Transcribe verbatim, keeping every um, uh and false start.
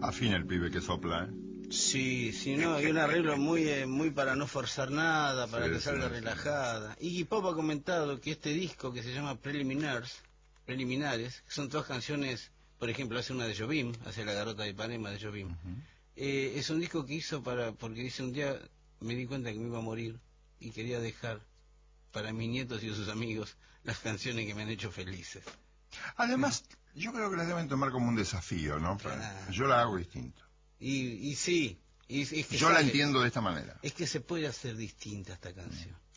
Afina el pibe que sopla, ¿eh? Sí, sí, no, y un arreglo muy eh, muy para no forzar nada, para Sí, que salga sí, relajada. Iggy Pop ha comentado que este disco que se llama Preliminars, Preliminares, que son todas canciones, por ejemplo, hace una de Jobim, hace La Garota de Ipanema de Jobim, Ujú. eh, es un disco que hizo para, porque dice un día me di cuenta que me iba a morir y quería dejar para mis nietos y sus amigos las canciones que me han hecho felices. Además, yo creo que las deben tomar como un desafío, ¿no? Claro. Yo la hago distinto. Y, y sí, y es que Yo la sale, entiendo de esta manera. es que se puede hacer distinta esta canción.